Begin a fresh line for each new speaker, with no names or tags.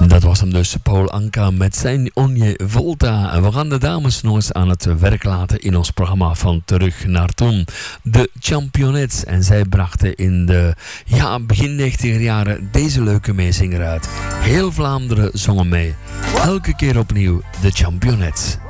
Dat was hem dus, Paul Anka met zijn Ogni Volta. En we gaan de dames nog eens aan het werk laten in ons programma van Terug naar Toen. De Championettes. En zij brachten in de begin 90er jaren deze leuke meezinger uit. Heel Vlaanderen zongen mee. Elke keer opnieuw de Championettes.